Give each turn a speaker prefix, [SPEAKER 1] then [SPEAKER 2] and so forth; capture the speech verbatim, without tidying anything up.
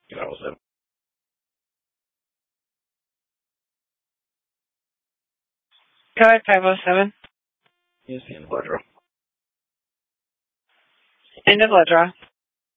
[SPEAKER 1] Get out with it.
[SPEAKER 2] Go ahead, five oh seven.
[SPEAKER 1] Use the end of blood draw.
[SPEAKER 2] End of blood draw.